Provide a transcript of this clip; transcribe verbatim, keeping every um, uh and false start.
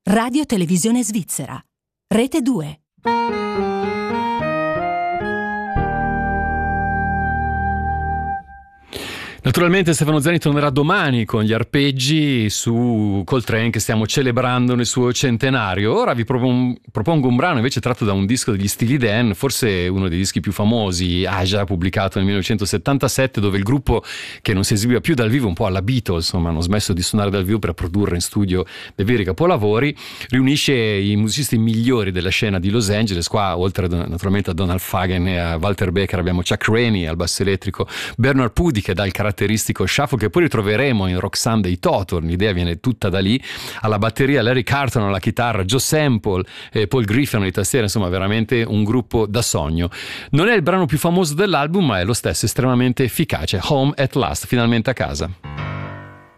Radio Televisione Svizzera. Rete due. Naturalmente Stefano Zani tornerà domani con gli arpeggi su Coltrane, che stiamo celebrando nel suo centenario. Ora vi propon- propongo un brano invece tratto da un disco degli Steely Dan, forse uno dei dischi più famosi, Aja, pubblicato nel millenovecentosettantasette, dove il gruppo, che non si esibiva più dal vivo, un po' alla Beatles, insomma hanno smesso di suonare dal vivo per produrre in studio dei veri capolavori, riunisce i musicisti migliori della scena di Los Angeles. Qua, oltre a, naturalmente a Donald Fagen e a Walter Becker, abbiamo Chuck Rainey al basso elettrico, Bernard Pudi che dà il caratteristico shuffle che poi ritroveremo in Roxanne dei Toto, l'idea viene tutta da lì, alla batteria Larry Carlton, alla chitarra Joe Sample e Paul Griffin alle tastiere, insomma veramente un gruppo da sogno. Non è il brano più famoso dell'album, ma è lo stesso estremamente efficace. Home at Last, finalmente a casa.